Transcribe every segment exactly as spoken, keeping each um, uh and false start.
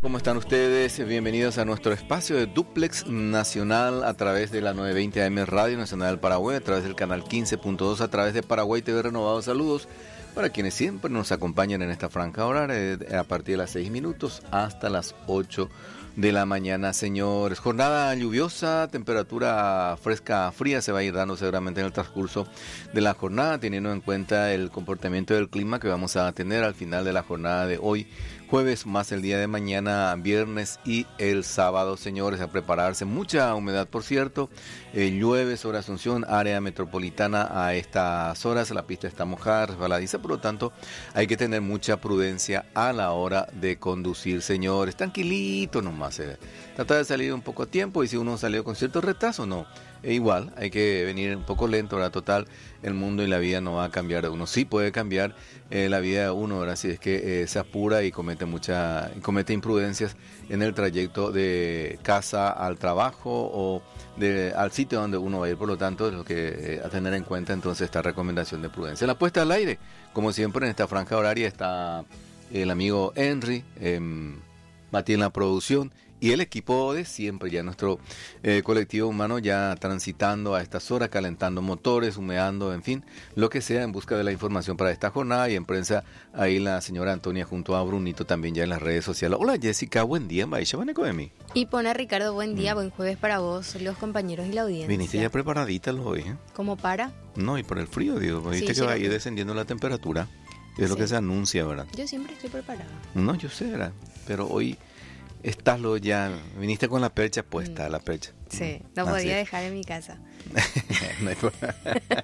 ¿Cómo están ustedes? Bienvenidos a nuestro espacio de Duplex Nacional a través de la novecientos veinte A M Radio Nacional del Paraguay, a través del canal quince punto dos, a través de Paraguay T V Renovado. Saludos para quienes siempre nos acompañan en esta franja horaria a partir de las seis minutos hasta las ocho de la mañana, señores. Jornada lluviosa, temperatura fresca, fría, se va a ir dando seguramente en el transcurso de la jornada, teniendo en cuenta el comportamiento del clima que vamos a tener al final de la jornada de hoy, jueves, más el día de mañana, viernes y el sábado, señores, a prepararse. Mucha humedad, por cierto, eh, llueve sobre Asunción, área metropolitana a estas horas, la pista está mojada, resbaladiza, por lo tanto, hay que tener mucha prudencia a la hora de conducir, señores. Tranquilito nomás. Eh. Trata de salir un poco a tiempo, y si uno salió con cierto retraso, no. E igual, hay que venir un poco lento, ¿verdad? Total, el mundo y la vida no va a cambiar de uno. Sí puede cambiar eh, la vida de uno, ¿verdad? Si es que eh, se apura y comete mucha, comete imprudencias en el trayecto de casa al trabajo o de, al sitio donde uno va a ir. Por lo tanto, es lo que eh, a tener en cuenta entonces esta recomendación de prudencia. La puesta al aire, como siempre en esta franja horaria, está el amigo Henry, eh, Mati en la producción, y el equipo de siempre, ya nuestro eh, colectivo humano ya transitando a estas horas, calentando motores, humeando, en fin, lo que sea en busca de la información para esta jornada. Y en prensa, ahí la señora Antonia junto a Brunito también ya en las redes sociales. Hola Jessica, buen día, Maisha, ¿van de mí? Y pone Ricardo, buen día, Mm. buen jueves para vos, los compañeros y la audiencia. Viniste ya preparadita hoy, ¿eh? ¿Cómo para? No, y por el frío, digo, viste Sí, que va a sí. ir descendiendo la temperatura, es lo Sí. que se anuncia, ¿verdad? Yo siempre estoy preparada. No, yo sé, ¿verdad? Pero hoy estás lo ya, viniste con la percha puesta, Mm. la percha. Sí, no Ah, podía sí. dejar en mi casa. No hay problema.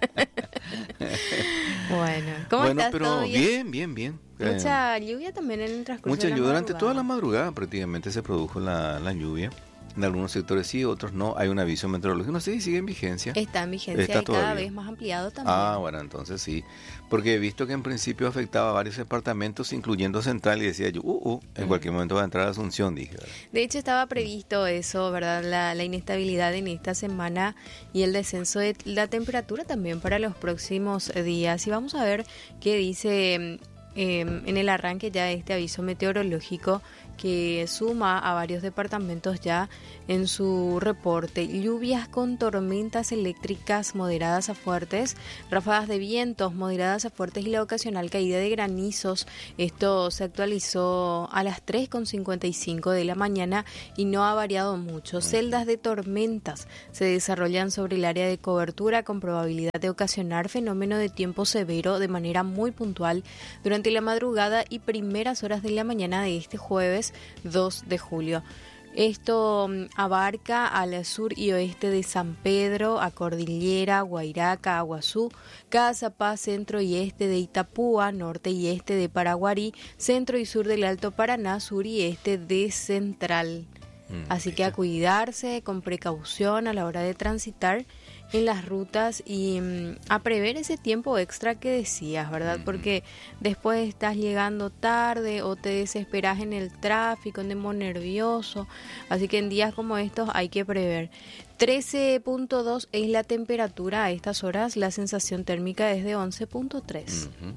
Bueno, ¿cómo Bueno, estás? pero ¿Todo bien, bien? bien, bien. Eh, Mucha lluvia también en el transcurso mucha de la lluvia durante madrugada. toda la madrugada prácticamente se produjo la, la lluvia. En algunos sectores sí, otros no. Hay un aviso meteorológico, no sé si sigue en vigencia. Está en vigencia Está y cada todavía. vez más ampliado también. Ah, bueno, entonces sí. Porque he visto que en principio afectaba a varios departamentos, incluyendo Central, y decía yo, uh, uh, en Mm. cualquier momento va a entrar Asunción, dije, ¿verdad? De hecho, estaba previsto eso, ¿verdad? La, la inestabilidad en esta semana y el descenso de la temperatura también para los próximos días. Y vamos a ver qué dice eh, en el arranque ya este aviso meteorológico que suma a varios departamentos ya en su reporte. Lluvias con tormentas eléctricas moderadas a fuertes, ráfagas de vientos moderadas a fuertes y la ocasional caída de granizos. Esto se actualizó a las tres con cincuenta y cinco de la mañana y no ha variado mucho. Celdas de tormentas se desarrollan sobre el área de cobertura con probabilidad de ocasionar fenómeno de tiempo severo de manera muy puntual durante la madrugada y primeras horas de la mañana de este jueves dos de julio. Esto um, abarca al sur y oeste de San Pedro, a Cordillera, Guairaca, Aguazú, Cazapá, centro y este de Itapúa, norte y este de Paraguarí, centro y sur del Alto Paraná, sur y este de Central. Mm, Así que a cuidarse con precaución a la hora de transitar en las rutas y mm, a prever ese tiempo extra que decías, ¿verdad? Ujú. Porque después estás llegando tarde o te desesperas en el tráfico, andemos nervioso. Así que en días como estos hay que prever. trece punto dos es la temperatura a estas horas, la sensación térmica es de once punto tres. Ujú.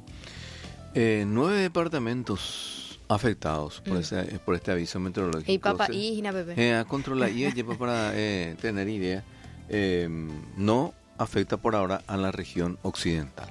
Eh, nueve departamentos afectados por, Mm. ese, por este aviso meteorológico. Y papá, Se- y Gina Pepe. Eh, a controlar y lleva para eh, tener idea, eh, no afecta por ahora a la región occidental.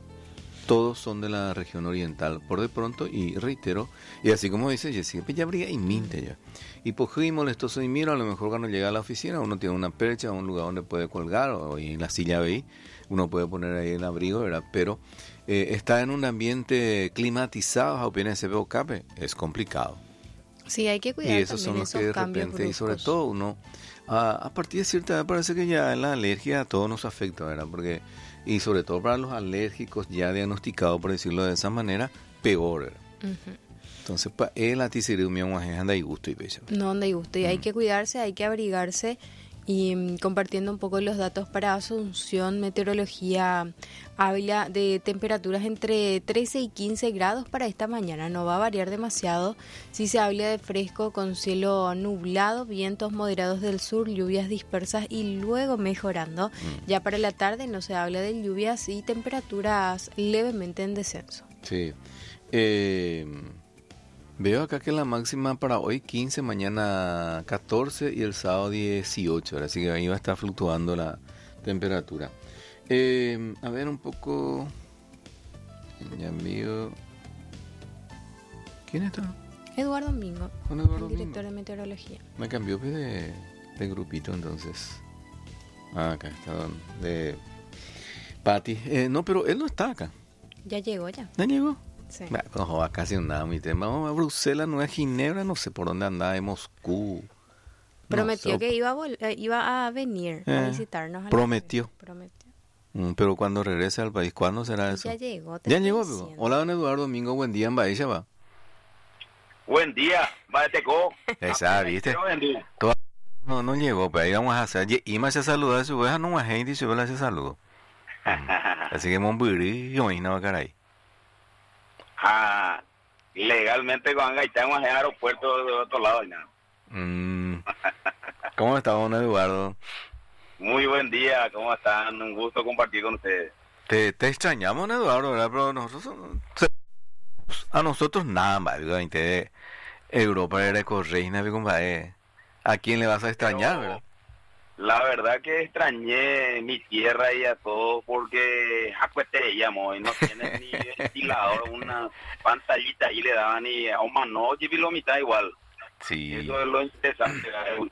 Todos son de la región oriental por de pronto, y reitero, y así como dice Jessica, pues ya habría y minte ya. Y pues muy molestoso y miro, a lo mejor cuando llega a la oficina uno tiene una percha, un lugar donde puede colgar, o en la silla ahí, uno puede poner ahí el abrigo, ¿verdad? Pero eh, está en un ambiente climatizado, a opinión de C P, es complicado. Sí, hay que Y cuidar esos son también los esos que de cambios repente, y sobre bruscos. todo uno, a, a partir de cierta edad parece que ya la alergia a todos nos afecta, ¿verdad? Porque, y sobre todo para los alérgicos ya diagnosticados, por decirlo de esa manera, peor, ¿verdad? Ujú. Entonces, pa, el atisiriumia anda y gusto y bella. No, donde guste. Y hay Mm. que cuidarse, hay que abrigarse. Y mm, compartiendo un poco los datos para Asunción, meteorología habla de temperaturas entre trece y quince grados para esta mañana. No va a variar demasiado. Si se habla de fresco con cielo nublado, vientos moderados del sur, lluvias dispersas y luego mejorando. Mm. Ya para la tarde no se habla de lluvias y temperaturas levemente en descenso. Sí. Eh, Veo acá que la máxima para hoy quince, mañana catorce y el sábado dieciocho, así que ahí va a estar fluctuando la temperatura. Eh, a ver un poco... Ya envío... ¿Quién está? Eduardo Mingo, Con Eduardo el director Mingo. de meteorología. Me cambió pues, de, de grupito entonces. Ah, acá está don- de Pati. Eh, no, pero él no está acá. Ya llegó ya. ¿Ya llegó? Sí. Bah, no va casi nada mi tema. Vamos a Bruselas, Nueva Ginebra, no sé por dónde anda, de Moscú. No Prometió sé. que iba a, vol- eh, iba a venir Eh, a visitarnos. a la prometió. radio. Prometió. Mm, pero cuando regrese al país, ¿cuándo será eso? Ya llegó. te Ya estoy llegó, Pico. diciendo. Hola, don Eduardo Domingo, buen día en Bahía, va. Buen día, Bateco. Esa, ¿viste? Buen día. No, no llegó, pero ahí vamos a hacer. Y más se saluda a su vieja, no más gente y su vieja se saludo. Así que Monburí, yo me no caray. Ah, legalmente con Gaitán es aeropuerto de otro lado y nada. Mm. ¿Cómo está, don Eduardo? Muy buen día, ¿cómo están? Un gusto compartir con ustedes. Te, te extrañamos, don Eduardo, ¿verdad? Pero nosotros, a nosotros nada más, ¿verdad? De Europa era correina, compadre. ¿A quién le vas a extrañar, Pero, verdad? La verdad que extrañé mi tierra y a todos porque jacueteíamos y no tienen ni ventilador, una pantallita y le daban y a un mano y lo mitad igual. Sí. Eso es lo interesante.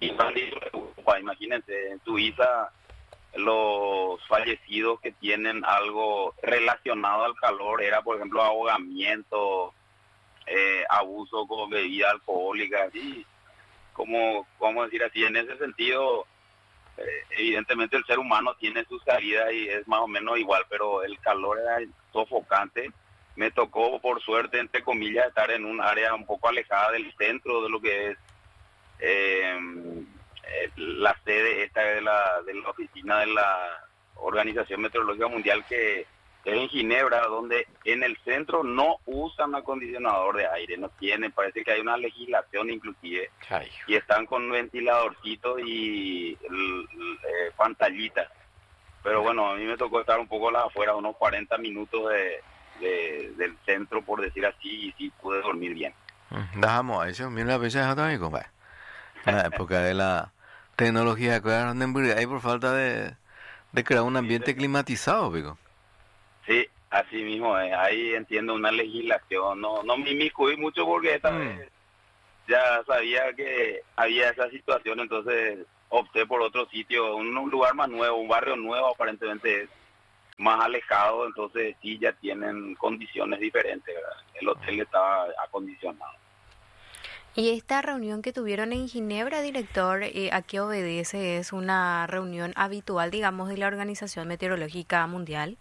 Imagínense, en Suiza los fallecidos que tienen algo relacionado al calor era, por ejemplo, ahogamiento, eh, abuso con bebida alcohólica, así como, como decir así, en ese sentido, eh, evidentemente el ser humano tiene sus salidas y es más o menos igual, pero el calor era sofocante. Me tocó, por suerte, entre comillas, estar en un área un poco alejada del centro de lo que es eh, eh, la sede esta de la, de la oficina de la Organización Meteorológica Mundial, que es en Ginebra, donde en el centro no usan acondicionador de aire, no tienen, parece que hay una legislación inclusive, Ay. y están con ventiladorcitos y l- l- eh, pantallitas. Pero bueno, a mí me tocó estar un poco a las afueras, unos cuarenta minutos de, de, del centro, por decir así, y sí pude dormir bien. Dejamos eso, mira la fecha de también, compadre. En la época de la tecnología, que ahora en Burgos, ahí por falta de, de crear un ambiente climatizado, pico. Sí, así mismo, eh, ahí entiendo una legislación, no no me inmiscuí mucho porque esta Mm. vez ya sabía que había esa situación, entonces opté por otro sitio, un, un lugar más nuevo, un barrio nuevo aparentemente es más alejado, entonces sí ya tienen condiciones diferentes, ¿verdad? El hotel estaba acondicionado. Y esta reunión que tuvieron en Ginebra, director, eh, ¿a qué obedece? ¿Es una reunión habitual, digamos, de la Organización Meteorológica Mundial?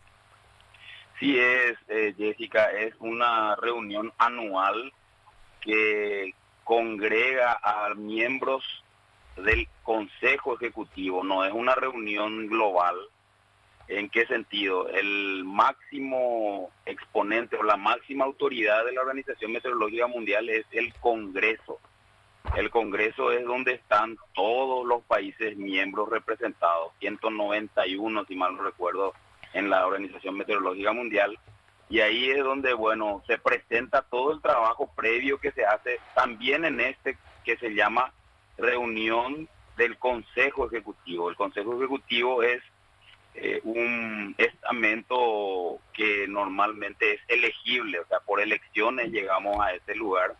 Sí es, eh, Jessica, es una reunión anual que congrega a miembros del Consejo Ejecutivo, no es una reunión global. ¿En qué sentido? El máximo exponente o la máxima autoridad de la Organización Meteorológica Mundial es el Congreso. El Congreso es donde están todos los países miembros representados, ciento noventa y uno si mal no recuerdo, en la Organización Meteorológica Mundial. Y ahí es donde, bueno, se presenta todo el trabajo previo que se hace también en este que se llama reunión del Consejo Ejecutivo. El Consejo Ejecutivo es eh, un estamento que normalmente es elegible, o sea, por elecciones llegamos a este lugar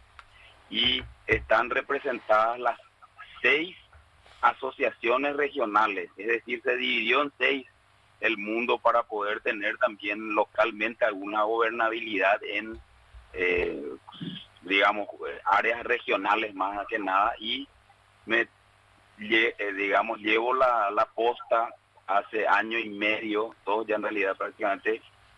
y están representadas las seis asociaciones regionales, es decir, se dividió en seis el mundo para poder tener también localmente alguna gobernabilidad en, eh, digamos, áreas regionales más que nada, y me, eh, digamos, llevo la, la posta hace año y medio, todo ya en realidad prácticamente,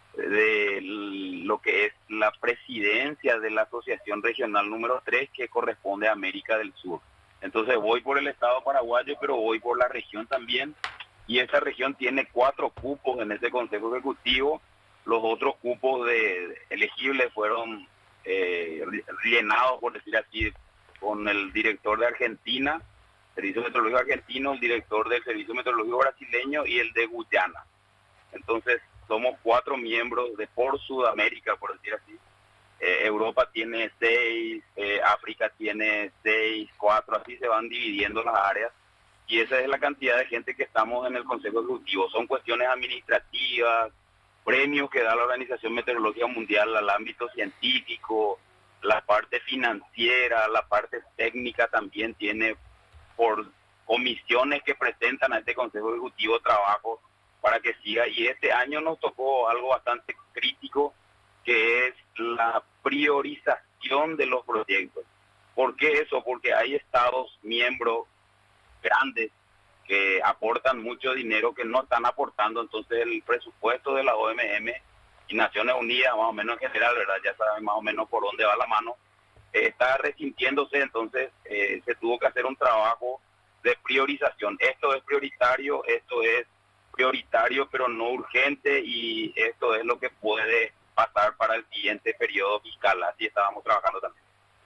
de lo que es la presidencia de la Asociación Regional número tres que corresponde a América del Sur. Entonces voy por el estado paraguayo, pero voy por la región también, y esta región tiene cuatro cupos en ese Consejo Ejecutivo. Los otros cupos de elegibles fueron eh, llenados, por decir así, con el director de Argentina, Servicio Meteorológico Argentino, el director del Servicio Meteorológico Brasileño y el de Guyana. Entonces, somos cuatro miembros de por Sudamérica, por decir así. Eh, Europa tiene seis, eh, África tiene seis, cuatro, así se van dividiendo las áreas. Y esa es la cantidad de gente que estamos en el Consejo Ejecutivo. Son cuestiones administrativas, premios que da la Organización Meteorológica Mundial al ámbito científico, la parte financiera, la parte técnica también tiene por comisiones que presentan a este Consejo Ejecutivo trabajo para que siga. Y este año nos tocó algo bastante crítico, que es la priorización de los proyectos. ¿Por qué eso? Porque hay estados miembros grandes que aportan mucho dinero que no están aportando, entonces el presupuesto de la O M M y Naciones Unidas, más o menos en general, ¿verdad? Ya saben más o menos por dónde va la mano, eh, está resintiéndose, entonces eh, se tuvo que hacer un trabajo de priorización. Esto es prioritario, esto es prioritario pero no urgente, y esto es lo que puede pasar para el siguiente periodo fiscal, así estábamos trabajando también.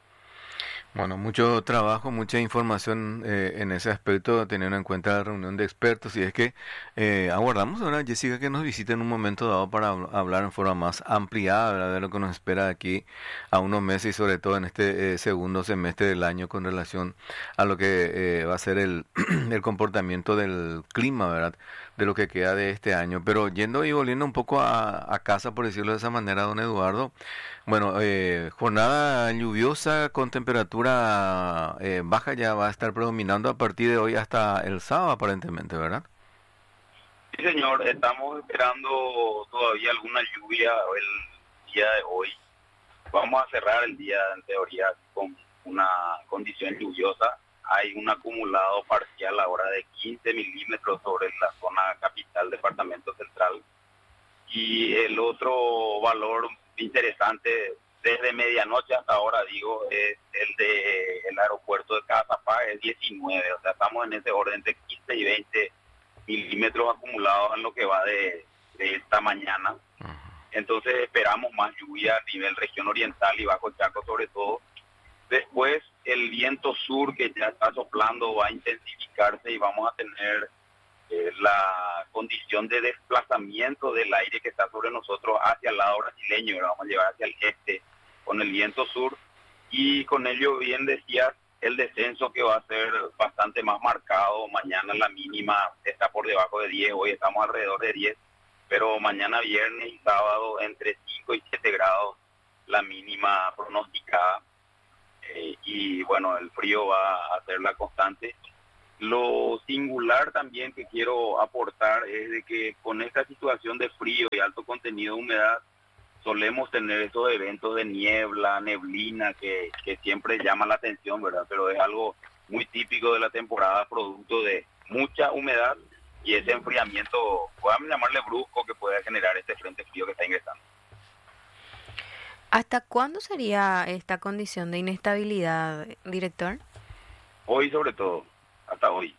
Bueno, mucho trabajo, mucha información eh, en ese aspecto, teniendo en cuenta la reunión de expertos, y es que eh, aguardamos ahora, Jessica, que nos visite en un momento dado para hablar en forma más ampliada, ¿verdad?, de lo que nos espera de aquí a unos meses y sobre todo en este eh, segundo semestre del año con relación a lo que eh, va a ser el, el comportamiento del clima, ¿verdad?, de lo que queda de este año. Pero yendo y volviendo un poco a, a casa, por decirlo de esa manera, don Eduardo, bueno, eh, jornada lluviosa con temperatura eh, baja ya va a estar predominando a partir de hoy hasta el sábado aparentemente, ¿verdad? Sí, señor, estamos esperando todavía alguna lluvia el día de hoy. Vamos a cerrar el día en teoría con una condición lluviosa. Hay un acumulado parcial ahora de quince milímetros sobre la zona capital, departamento central. Y el otro valor interesante desde medianoche hasta ahora, digo, es el de el aeropuerto de Cazapá, es diecinueve. O sea, estamos en ese orden de quince y veinte milímetros acumulados en lo que va de, de esta mañana. Entonces esperamos más lluvia a nivel región oriental y Bajo Chaco sobre todo. Después el viento sur que ya está soplando va a intensificarse y vamos a tener eh, la condición de desplazamiento del aire que está sobre nosotros hacia el lado brasileño, y vamos a llevar hacia el este con el viento sur, y con ello, bien decías, el descenso que va a ser bastante más marcado. Mañana la mínima está por debajo de diez, hoy estamos alrededor de diez, pero mañana viernes y sábado entre cinco y siete grados la mínima pronosticada. Eh, y bueno, el frío va a ser la constante. Lo singular también que quiero aportar es de que con esta situación de frío y alto contenido de humedad solemos tener esos eventos de niebla, neblina que, que siempre llama la atención, ¿verdad? Pero es algo muy típico de la temporada, producto de mucha humedad y ese enfriamiento, podemos llamarle brusco, que puede generar este frente frío que está ingresando. ¿Hasta cuándo sería esta condición de inestabilidad, director? Hoy sobre todo, hasta hoy.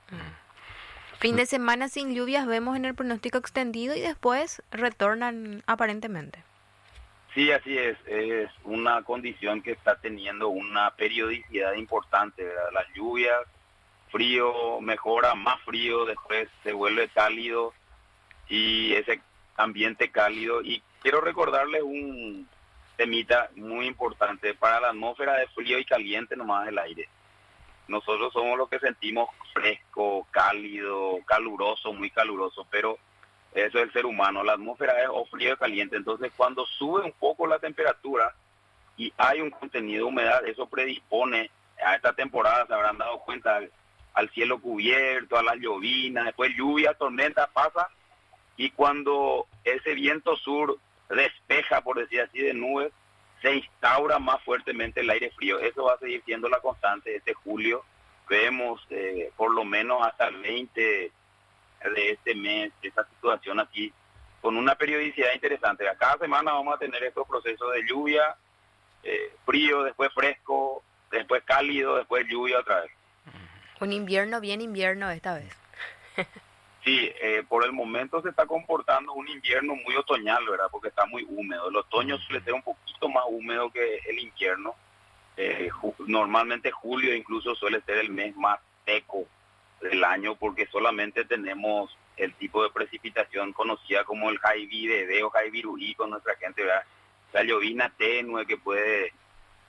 Fin de semana sin lluvias vemos en el pronóstico extendido y después retornan aparentemente. Sí, así es. Es una condición que está teniendo una periodicidad importante, ¿verdad? Las lluvias, frío, mejora, más frío, después se vuelve cálido y ese ambiente cálido. Y quiero recordarles un temita muy importante para la atmósfera de frío y caliente nomás el aire. Nosotros somos los que sentimos fresco, cálido, caluroso, muy caluroso, pero eso es el ser humano. La atmósfera es o frío o caliente. Entonces, cuando sube un poco la temperatura y hay un contenido de humedad, eso predispone a esta temporada, se habrán dado cuenta, al, al cielo cubierto, a las llovinas, después lluvia, tormenta, pasa, y cuando ese viento sur despeja, por decir así, de nubes, se instaura más fuertemente el aire frío. Eso va a seguir siendo la constante este julio. Vemos eh, por lo menos hasta el veinte de este mes esta situación aquí, con una periodicidad interesante. A cada semana vamos a tener estos procesos de lluvia, eh, frío, después fresco, después cálido, después lluvia otra vez. Un invierno bien invierno esta vez. Sí, eh, por el momento se está comportando un invierno muy otoñal, ¿verdad? Porque está muy húmedo. El otoño suele ser un poquito más húmedo que el invierno. Eh, ju- normalmente julio incluso suele ser el mes más seco del año, porque solamente tenemos el tipo de precipitación conocida como el Jaiví Bebé o Jaiví Rurí con nuestra gente, ¿verdad? La llovina tenue que puede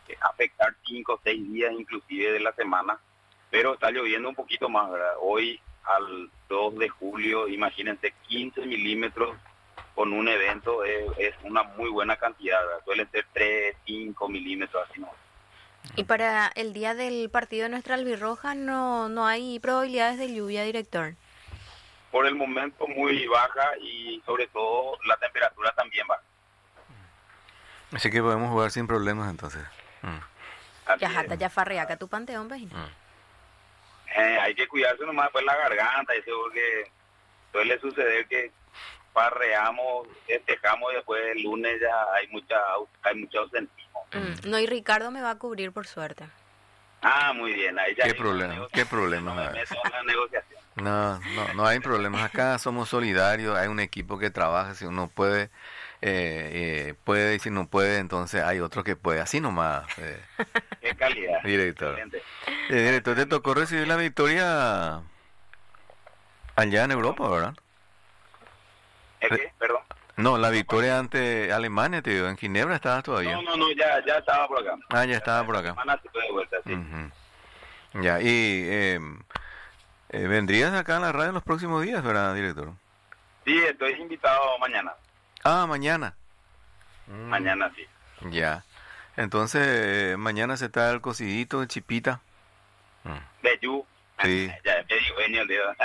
eh, afectar cinco o seis días inclusive de la semana, pero está lloviendo un poquito más, ¿verdad? Hoy al dos de julio, imagínense, quince milímetros con un evento es, es una muy buena cantidad, ¿verdad? Suelen ser tres, cinco milímetros, así no. Y para el día del partido de nuestra albirroja no, no hay probabilidades de lluvia, director. Por el momento muy baja y sobre todo la temperatura también baja. Así que podemos jugar sin problemas entonces. Mm. Ya jata, ya farreaca tu panteón, vecino. Mm. Eh, hay que cuidarse nomás después la garganta, eso porque suele suceder que farreamos, festejamos y después el lunes ya hay mucha hay mucho ausentismo. Mm. No, y Ricardo me va a cubrir por suerte. Ah, muy bien. Ahí ya ¿Qué problema? ¿Qué problema? No me meto en la negociación. No, no, no hay problemas. Acá somos solidarios, hay un equipo que trabaja, si uno puede, eh, eh, puede y si no puede, entonces hay otro que puede. Así nomás. Eh. Qué calidad. Director. Eh, director, te tocó recibir la victoria allá en Europa, ¿verdad? ¿Es qué? Perdón. No, la victoria ante Alemania, te digo, en Ginebra estabas todavía. No, no, no, ya, ya estaba por acá. Ah, ya estaba por acá. Semana se fue de vuelta, sí. Uh-huh. Ya, y eh, eh, vendrías acá en la radio en los próximos días, ¿verdad, director? Sí, estoy invitado mañana. Ah, mañana. Mm. Mañana, sí. Ya. Entonces, eh, mañana se está el cocidito, el chipita. Mm. De Yu. Sí. Ya, me digo, genio el dedo.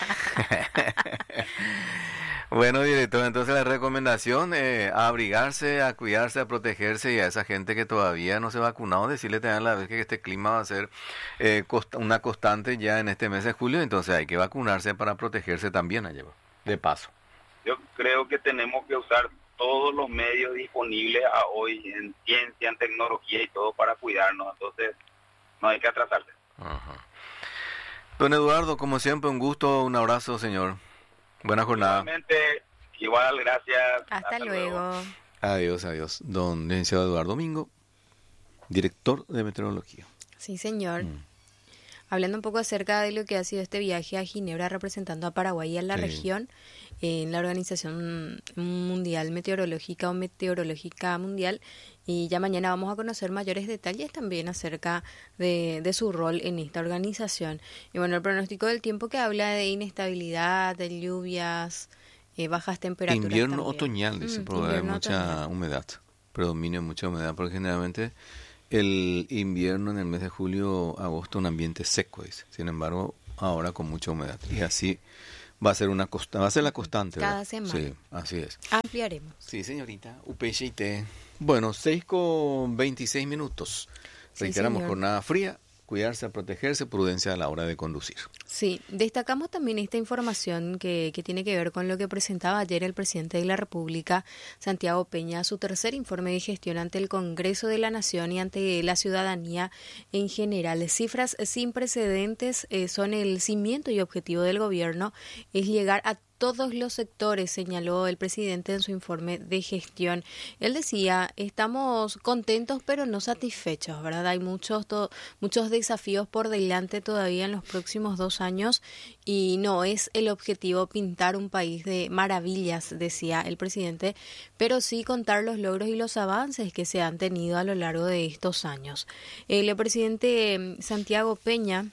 Bueno, director, entonces la recomendación, eh, a abrigarse, a cuidarse, a protegerse, y a esa gente que todavía no se ha vacunado, decirle también a la vez que este clima va a ser eh, cost- una constante ya en este mes de julio, entonces hay que vacunarse para protegerse también allá, de paso. Yo creo que tenemos que usar todos los medios disponibles a hoy en ciencia, en tecnología y todo para cuidarnos, entonces no hay que atrasarse. Ajá. Don Eduardo, como siempre, un gusto, un abrazo, señor. Buena jornada. Igualmente, igual, gracias. Hasta, Hasta luego. luego. Adiós, adiós. Don licenciado Eduardo Domingo, director de meteorología. Sí, señor. Mm. Hablando un poco acerca de lo que ha sido este viaje a Ginebra representando a Paraguay y a la sí. región en la Organización Mundial Meteorológica o Meteorológica Mundial, y ya mañana vamos a conocer mayores detalles también acerca de, de su rol en esta organización. Y bueno, el pronóstico del tiempo que habla de inestabilidad, de lluvias, eh, bajas temperaturas. Invierno también. otoñal, dice, mm, pero hay mucha otoñal. humedad, predominio de mucha humedad, porque generalmente el invierno en el mes de julio, agosto, un ambiente seco, dice. Sin embargo, ahora con mucha humedad. Y así va a ser una costa, va a ser la constante, cada ¿verdad? semana. Sí, así es. Ampliaremos. Sí, señorita. U P H I T. Bueno, seis con veintiséis minutos. Sí, Reiteramos, señor. jornada fría, cuidarse, protegerse, prudencia a la hora de conducir. Sí, destacamos también esta información que, que tiene que ver con lo que presentaba ayer el presidente de la República, Santiago Peña, su tercer informe de gestión ante el Congreso de la Nación y ante la ciudadanía en general. Cifras sin precedentes eh, son el cimiento y objetivo del gobierno, es llegar a todos los sectores, señaló el presidente en su informe de gestión. Él decía, estamos contentos pero no satisfechos, ¿verdad? Hay muchos, to- muchos desafíos por delante todavía en los próximos dos años y no es el objetivo pintar un país de maravillas, decía el presidente, pero sí contar los logros y los avances que se han tenido a lo largo de estos años. El presidente Santiago Peña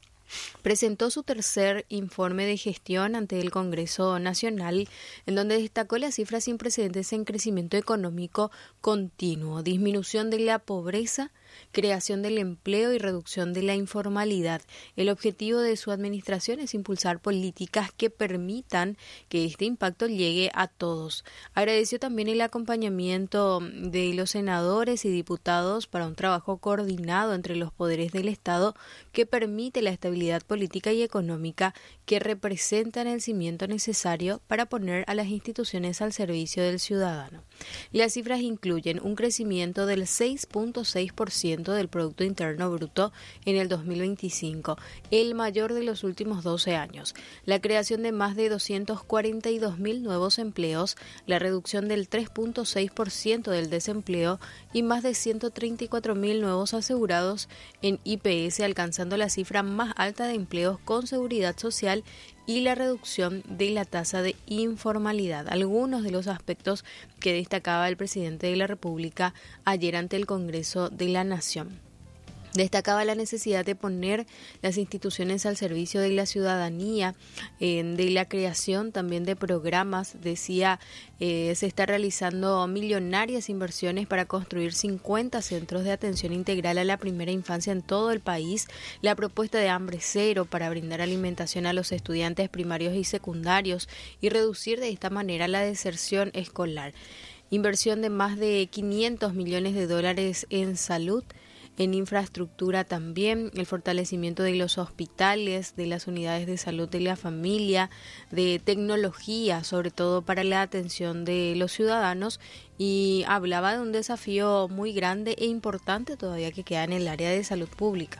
presentó su tercer informe de gestión ante el Congreso Nacional, en donde destacó las cifras sin precedentes en crecimiento económico continuo, disminución de la pobreza, creación del empleo y reducción de la informalidad. El objetivo de su administración es impulsar políticas que permitan que este impacto llegue a todos. Agradeció también el acompañamiento de los senadores y diputados para un trabajo coordinado entre los poderes del Estado que permite la estabilidad política y económica que representan el cimiento necesario para poner a las instituciones al servicio del ciudadano. Las cifras incluyen un crecimiento del seis punto seis por ciento del Producto Interno Bruto en el dos mil veinticinco, el mayor de los últimos doce años, la creación de más de doscientos cuarenta y dos mil nuevos empleos, la reducción del tres punto seis por ciento del desempleo y más de ciento treinta y cuatro mil nuevos asegurados en I P S, alcanzando la cifra más alta de empleos con seguridad social y la reducción de la tasa de informalidad. Algunos de los aspectos que destacaba el presidente de la República ayer ante el Congreso de la Nación. Destacaba la necesidad de poner las instituciones al servicio de la ciudadanía, eh, de la creación también de programas. Decía, eh, se está realizando millonarias inversiones para construir cincuenta centros de atención integral a la primera infancia en todo el país. La propuesta de hambre cero para brindar alimentación a los estudiantes primarios y secundarios y reducir de esta manera la deserción escolar. Inversión de más de quinientos millones de dólares en salud, en infraestructura también, el fortalecimiento de los hospitales, de las unidades de salud de la familia, de tecnología, sobre todo para la atención de los ciudadanos, y hablaba de un desafío muy grande e importante todavía que queda en el área de salud pública.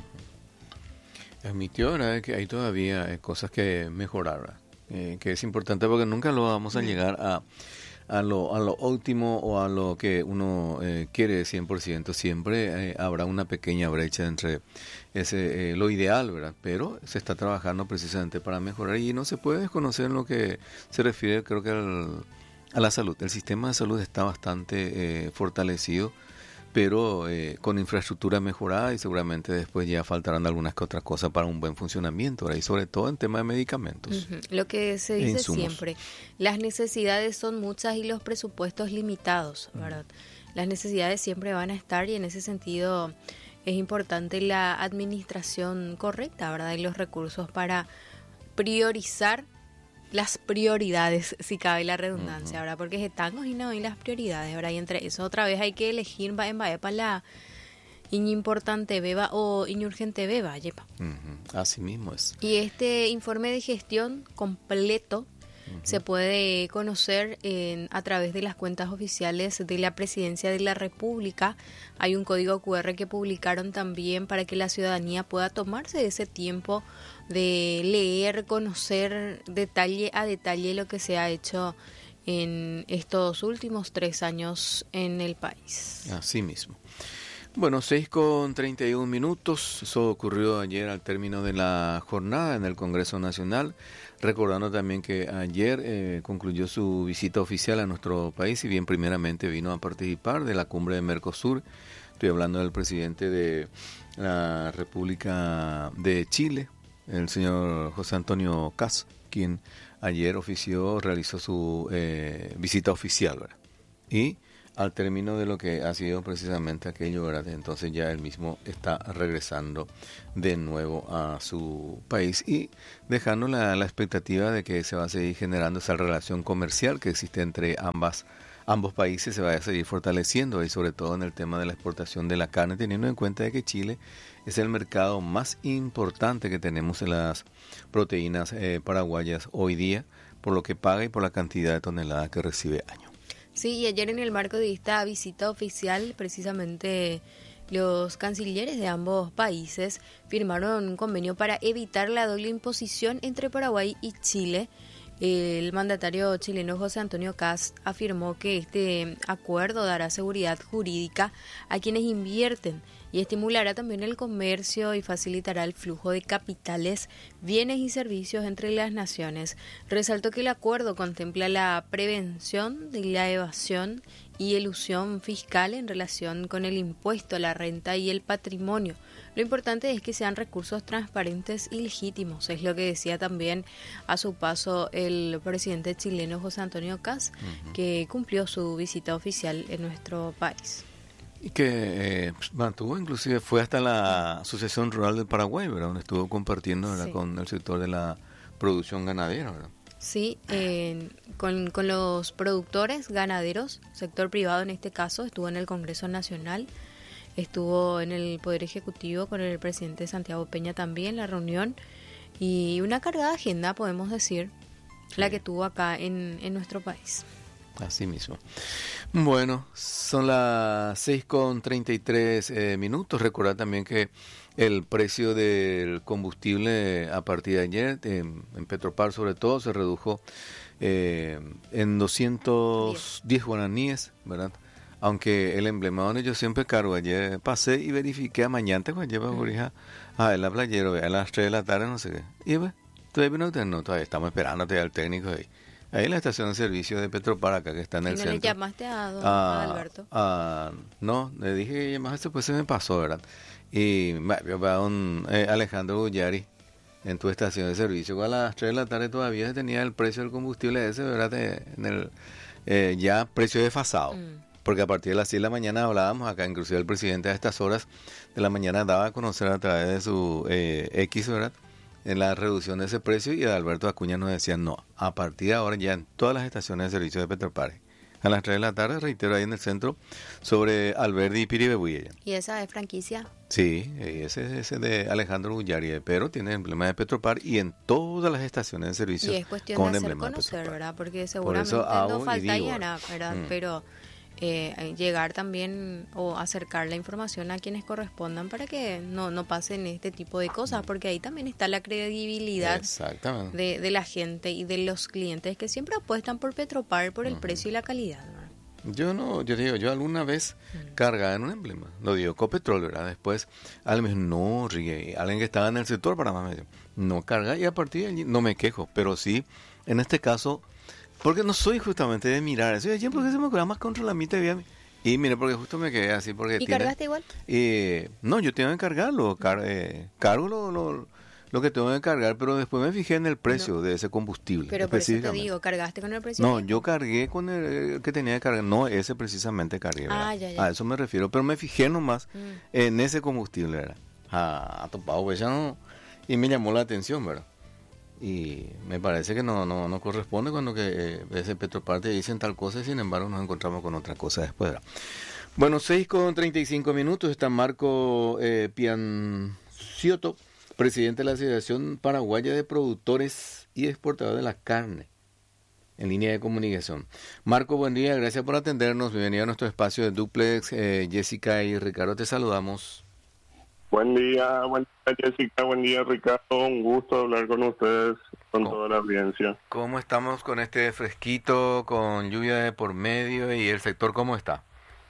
Uh-huh. Admitió, ¿verdad?, que hay todavía cosas que mejorar, eh, que es importante porque nunca lo vamos a uh-huh. llegar a a lo a lo óptimo o a lo que uno eh, quiere cien por ciento. Siempre eh, habrá una pequeña brecha entre ese eh, lo ideal, ¿verdad? Pero se está trabajando precisamente para mejorar y no se puede desconocer en lo que se refiere, creo que al, a la salud. El sistema de salud está bastante eh, fortalecido, pero eh, con infraestructura mejorada, y seguramente después ya faltarán algunas que otras cosas para un buen funcionamiento, ¿verdad? Y sobre todo en tema de medicamentos. Uh-huh. Lo que se dice siempre, las necesidades son muchas y los presupuestos limitados, ¿verdad? Uh-huh. Las necesidades siempre van a estar y en ese sentido es importante la administración correcta, ¿verdad? Y los recursos para priorizar las prioridades, si cabe la redundancia, ¿verdad? Porque es tangos y no hay las prioridades, ¿verdad? Y entre eso otra vez hay que elegir en vaya para la importante beba o inurgente beba, yepa. Uh-huh. Así mismo es. Y este informe de gestión completo uh-huh. se puede conocer en, a través de las cuentas oficiales de la Presidencia de la República. Hay un código cu erre que publicaron también para que la ciudadanía pueda tomarse ese tiempo de leer, conocer detalle a detalle lo que se ha hecho en estos últimos tres años en el país. Así mismo. Bueno, seis con treinta y un minutos. Eso ocurrió ayer al término de la jornada en el Congreso Nacional. Recordando también que ayer eh, concluyó su visita oficial a nuestro país, y bien primeramente vino a participar de la cumbre de Mercosur. Estoy hablando del presidente de la República de Chile, el señor José Antonio Kast, quien ayer ofició, realizó su eh, visita oficial, ¿verdad? Y al término de lo que ha sido precisamente aquello, ¿verdad?, entonces ya él mismo está regresando de nuevo a su país y dejando la, la expectativa de que se va a seguir generando esa relación comercial que existe entre ambas ambos países, se va a seguir fortaleciendo, y sobre todo en el tema de la exportación de la carne, teniendo en cuenta de que Chile es el mercado más importante que tenemos en las proteínas eh, paraguayas hoy día, por lo que paga y por la cantidad de toneladas que recibe año. Sí, y ayer en el marco de esta visita oficial, precisamente los cancilleres de ambos países firmaron un convenio para evitar la doble imposición entre Paraguay y Chile. El mandatario chileno José Antonio Kast afirmó que este acuerdo dará seguridad jurídica a quienes invierten y estimulará también el comercio y facilitará el flujo de capitales, bienes y servicios entre las naciones. Resaltó que el acuerdo contempla la prevención de la evasión y elusión fiscal en relación con el impuesto a la renta y el patrimonio. Lo importante es que sean recursos transparentes y legítimos, es lo que decía también a su paso el presidente chileno José Antonio Kast, uh-huh. que cumplió su visita oficial en nuestro país. Y que eh, mantuvo, inclusive fue hasta la Asociación Rural del Paraguay, ¿verdad?, donde estuvo compartiendo, ¿verdad?, sí. con el sector de la producción ganadera, ¿verdad? Sí, eh, con, con los productores ganaderos, sector privado en este caso, estuvo en el Congreso Nacional, estuvo en el Poder Ejecutivo con el presidente Santiago Peña también, la reunión, y una cargada agenda, podemos decir, sí. la que tuvo acá en, en nuestro país. Así mismo. Bueno, son las seis con treinta y tres eh, minutos. Recordar también que el precio del combustible a partir de ayer, en, en Petropar sobre todo, se redujo eh, en doscientos diez guaraníes, ¿verdad? Aunque el emblema yo siempre cargo, ayer pasé y verifiqué a mañana, pues lleva por hija a la playero, a las tres de la tarde, no sé qué. Y pues, Todavía no, no, todavía estamos esperando al técnico ahí. Ahí en la estación de servicio de Petropar, acá que está en el ¿Y no centro. le llamaste a don Ah, a Alberto? ah, no, le dije que llamaste, pues se me pasó, ¿verdad? Y me vio para don eh, Alejandro Gullari en tu estación de servicio. A las tres de la tarde todavía se tenía el precio del combustible ese, ¿verdad? De- en el, eh, ya precio desfasado. Mm. Porque a partir de las seis de la mañana hablábamos acá, inclusive el presidente a estas horas de la mañana daba a conocer a través de su eh, X, ¿verdad? En la reducción de ese precio, y Alberto Acuña nos decía, no, a partir de ahora ya en todas las estaciones de servicio de Petropar, a las tres de la tarde, reitero, ahí en el centro, sobre Alberdi y Piribebuy. ¿Y esa es franquicia? Sí, ese es ese de Alejandro Gullari, pero tiene emblema de Petropar y en todas las estaciones de servicio Y es cuestión con de hacer emblema de conocer, Petropar. ¿verdad? Porque Por seguramente eso hago no y falta digo, nada, ¿verdad? Mm. Pero eh, llegar también o acercar la información a quienes correspondan para que no, no pasen este tipo de cosas, porque ahí también está la credibilidad Exactamente. de, de la gente y de los clientes que siempre apuestan por Petropar por el precio y la calidad, ¿verdad? Yo no, yo digo, yo alguna vez cargaba en un emblema, lo digo, Copetrol, ¿verdad? Después alguien me dijo, no, Rigue, alguien que estaba en el sector para más me dijo, no carga, y a partir de allí no me quejo, pero sí, en este caso, porque no soy justamente de mirar eso, y allí porque se me ocurre más contra la mitad de y mire, porque justo me quedé así, porque ¿Y tiene, cargaste igual? eh, no, yo tengo que cargarlo, car, eh, cargo lo, lo, lo que tengo que cargar, pero después me fijé en el precio No. de ese combustible. Pero por eso te específicamente. digo, ¿cargaste con el precio? No, yo cargué con el, el que tenía que cargar, no ese precisamente cargué, ¿verdad? Ah, ya, ya. A eso me refiero, pero me fijé nomás Mm. en ese combustible, ¿verdad? A, a topado, pues ya no, y me llamó la atención, ¿verdad? Y me parece que no no, no corresponde cuando que eh, ese Petropar te dicen tal cosa y sin embargo nos encontramos con otra cosa después, ¿verdad? Bueno, seis con treinta y cinco minutos, está Marco eh, Pianciotto, presidente de la Asociación Paraguaya de Productores y Exportadores de la Carne, en línea de comunicación. Marco, buen día, gracias por atendernos, bienvenido a nuestro espacio de Duplex. eh, Jessica y Ricardo, te saludamos. Buen día, buen día Jessica, buen día Ricardo, un gusto hablar con ustedes, con ¿Cómo? toda la audiencia. ¿Cómo estamos con este fresquito, con lluvia de por medio, y el sector cómo está?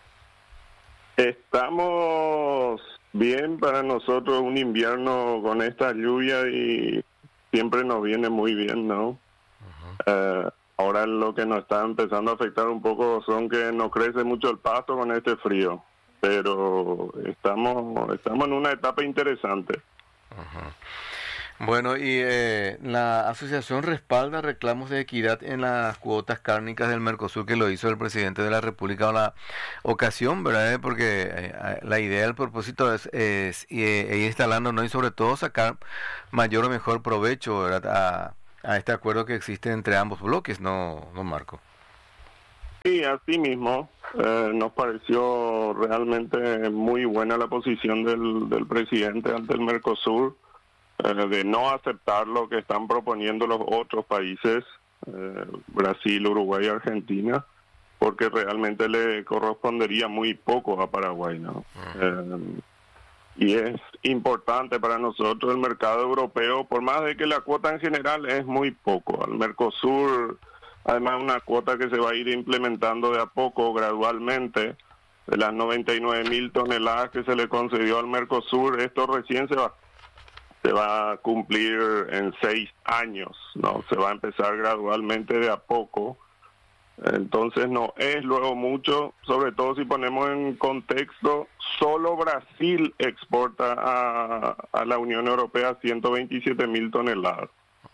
Estamos bien, para nosotros un invierno con esta lluvia y siempre nos viene muy bien, ¿no? Uh-huh. Eh, ahora lo que nos está empezando a afectar un poco son que no crece mucho el pasto con este frío, pero estamos estamos en una etapa interesante. Uh-huh. Bueno, y eh, la asociación respalda reclamos de equidad en las cuotas cárnicas del Mercosur, que lo hizo el presidente de la República en la ocasión, ¿verdad? Porque eh, la idea, el propósito es, es eh, ir instalando, ¿no? Y sobre todo sacar mayor o mejor provecho, ¿verdad? A, a este acuerdo que existe entre ambos bloques, ¿no, no Marco? Sí, así mismo. Eh, nos pareció realmente muy buena la posición del, del presidente ante el Mercosur, de no aceptar lo que están proponiendo los otros países, eh, Brasil, Uruguay y Argentina, porque realmente le correspondería muy poco a Paraguay, ¿no? Uh-huh. Eh, y es importante para nosotros el mercado europeo, por más de que la cuota en general es muy poco. Al Mercosur, además, una cuota que se va a ir implementando de a poco, gradualmente. De las noventa y nueve mil toneladas que se le concedió al Mercosur, esto recién se va se va a cumplir en seis años, ¿no? Se va a empezar gradualmente de a poco. Entonces no es luego mucho, sobre todo si ponemos en contexto, solo Brasil exporta a, a la Unión Europea ciento veintisiete mil toneladas.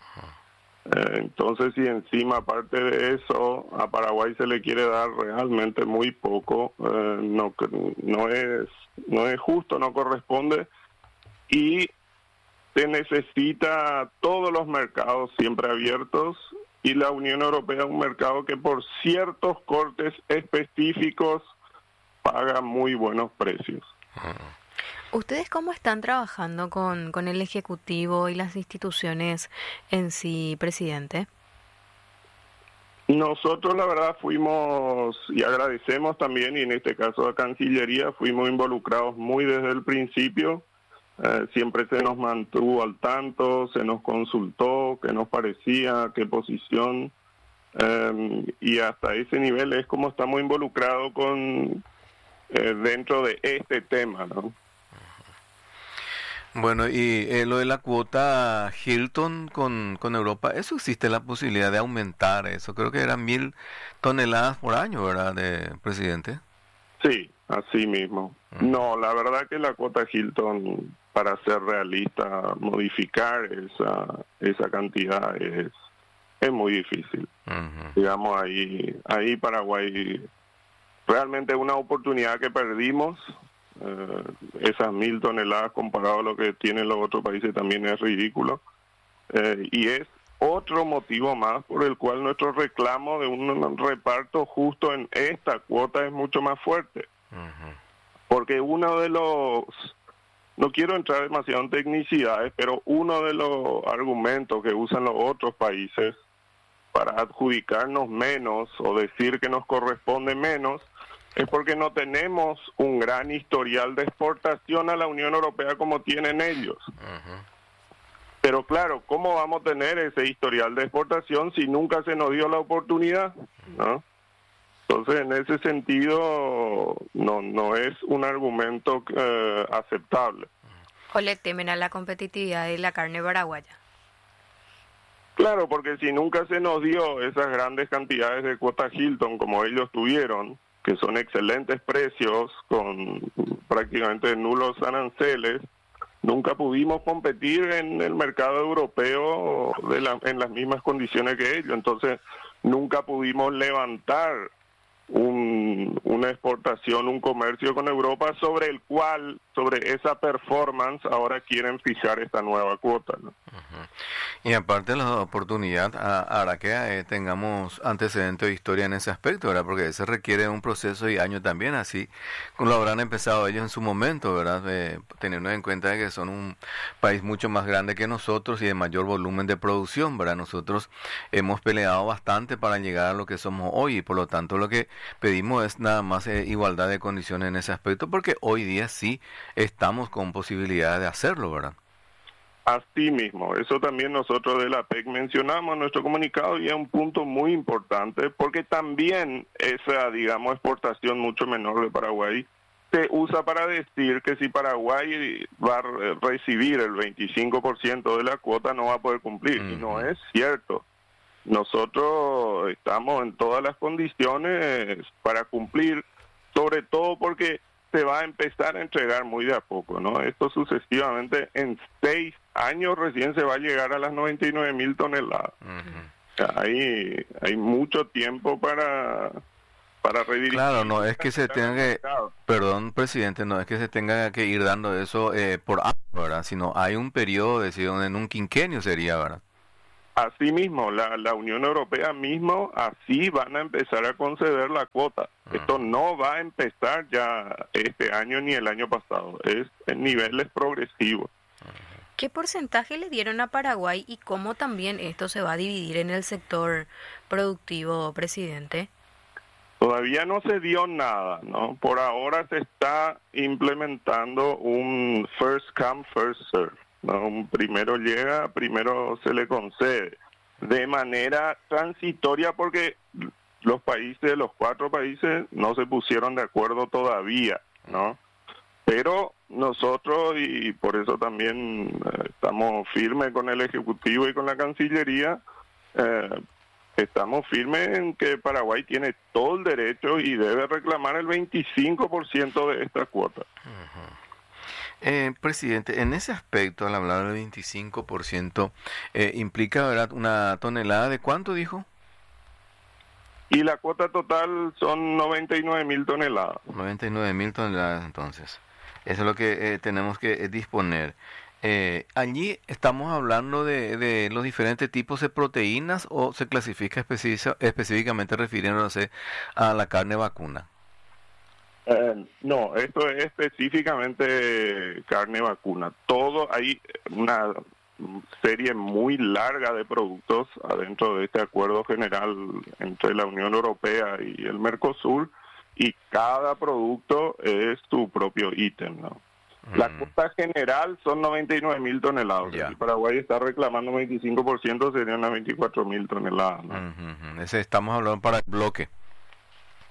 Eh, entonces si encima, aparte de eso, a Paraguay se le quiere dar realmente muy poco, eh, no, no es, no es justo, no corresponde, y se necesita todos los mercados siempre abiertos, y la Unión Europea es un mercado que por ciertos cortes específicos paga muy buenos precios. ¿Ustedes cómo están trabajando con, con el Ejecutivo y las instituciones en sí, presidente? Nosotros la verdad fuimos, y agradecemos también, y en este caso a Cancillería, fuimos involucrados muy desde el principio. Eh, siempre se nos mantuvo al tanto, se nos consultó qué nos parecía, qué posición, eh, y hasta ese nivel es como estamos involucrados con eh, dentro de este tema, ¿no? Bueno, y eh, lo de la cuota Hilton con, con Europa, ¿eso existe la posibilidad de aumentar eso? Creo que eran mil toneladas por año, ¿verdad, de presidente? Sí, así mismo. Mm. No, la verdad que la cuota Hilton, para ser realista, modificar esa esa cantidad es es muy difícil. Uh-huh. Digamos, ahí ahí Paraguay realmente es una oportunidad que perdimos. Uh, esas mil toneladas comparado a lo que tienen los otros países también es ridículo. Uh, y es otro motivo más por el cual nuestro reclamo de un reparto justo en esta cuota es mucho más fuerte. Uh-huh. Porque uno de los, no quiero entrar demasiado en tecnicidades, pero uno de los argumentos que usan los otros países para adjudicarnos menos o decir que nos corresponde menos es porque no tenemos un gran historial de exportación a la Unión Europea como tienen ellos. Uh-huh. Pero claro, ¿cómo vamos a tener ese historial de exportación si nunca se nos dio la oportunidad? ¿No? Entonces, en ese sentido, no no es un argumento eh, aceptable. ¿O le temen a la competitividad de la carne paraguaya? Claro, porque si nunca se nos dio esas grandes cantidades de cuota Hilton como ellos tuvieron, que son excelentes precios con prácticamente nulos aranceles, nunca pudimos competir en el mercado europeo de la, en las mismas condiciones que ellos. Entonces, nunca pudimos levantar un, una exportación, un comercio con Europa sobre el cual, sobre esa performance, ahora quieren fijar esta nueva cuota, ¿no? Uh-huh. Y aparte de la oportunidad, ahora que eh, tengamos antecedentes de historia en ese aspecto, ¿verdad? Porque se requiere un proceso y años también, así como lo habrán empezado ellos en su momento, ¿verdad? Eh, teniendo en cuenta que son un país mucho más grande que nosotros y de mayor volumen de producción, ¿verdad? Nosotros hemos peleado bastante para llegar a lo que somos hoy y por lo tanto lo que pedimos es nada más eh, igualdad de condiciones en ese aspecto, porque hoy día sí estamos con posibilidad de hacerlo, ¿verdad? Así mismo, eso también nosotros de la P E C mencionamos en nuestro comunicado y es un punto muy importante porque también esa, digamos, exportación mucho menor de Paraguay se usa para decir que si Paraguay va a recibir el veinticinco por ciento de la cuota no va a poder cumplir, uh-huh. Y no es cierto. Nosotros estamos en todas las condiciones para cumplir, sobre todo porque se va a empezar a entregar muy de a poco, ¿no? Esto sucesivamente en seis años recién se va a llegar a las noventa y nueve mil toneladas. Uh-huh. Hay, hay mucho tiempo para, para redirigir. Claro, no es que se tenga que, perdón, presidente, no es que se tenga que ir dando eso eh, por año, ¿verdad? Sino hay un periodo, decido, en un quinquenio sería, ¿verdad? Así mismo, la, la Unión Europea mismo, así van a empezar a conceder la cuota. Uh-huh. Esto no va a empezar ya este año ni el año pasado, es en niveles progresivos. ¿Qué porcentaje le dieron a Paraguay y cómo también esto se va a dividir en el sector productivo, presidente? Todavía no se dio nada, ¿no? Por ahora se está implementando un first come, first serve. No, primero llega, primero se le concede, de manera transitoria porque los países, los cuatro países no se pusieron de acuerdo todavía, ¿no? Pero nosotros, y por eso también eh, estamos firmes con el Ejecutivo y con la Cancillería, eh, estamos firmes en que Paraguay tiene todo el derecho y debe reclamar el veinticinco por ciento de esta cuota. Uh-huh. Eh, presidente, en ese aspecto, al hablar del veinticinco por ciento, eh, implica, ¿verdad?, una tonelada de ¿cuánto dijo? Y la cuota total son noventa y nueve mil toneladas. noventa y nueve mil toneladas, entonces. Eso es lo que eh, tenemos que eh, disponer. Eh, allí estamos hablando de, de los diferentes tipos de proteínas o se clasifica especi- específicamente refiriéndose a la carne vacuna. Eh, no, esto es específicamente carne vacuna. Todo, hay una serie muy larga de productos adentro de este acuerdo general entre la Unión Europea y el Mercosur y cada producto es su propio ítem, ¿no? Mm. La cuota general son noventa y nueve mil toneladas. Yeah. El Paraguay está reclamando veinticinco por ciento, serían las veinticuatro mil toneladas, ¿no? Uh-huh. Ese estamos hablando para el bloque.